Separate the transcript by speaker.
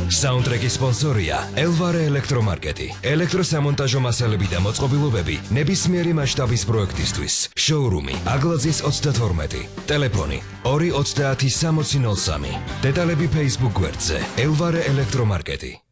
Speaker 1: საუნდტრეკის სპონსორია ელვარე ელექტრომარკეტი. ელექტროსამონტაჟო მასალები და მოწყობილობები ნებისმიერი მასშტაბის პროექტისთვის. შოურუმი აგლაძის 32. ტელეფონი 230 6003. დეტალები Facebook გვერდზე ელვარე ელექტრომარკეტი.